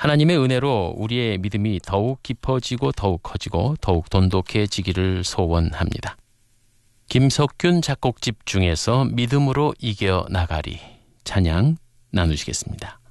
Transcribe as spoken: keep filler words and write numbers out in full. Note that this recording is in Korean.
하나님의 은혜로 우리의 믿음이 더욱 깊어지고 더욱 커지고 더욱 돈독해지기를 소원합니다. 김석균 작곡집 중에서 믿음으로 이겨나가리 찬양 나누시겠습니다.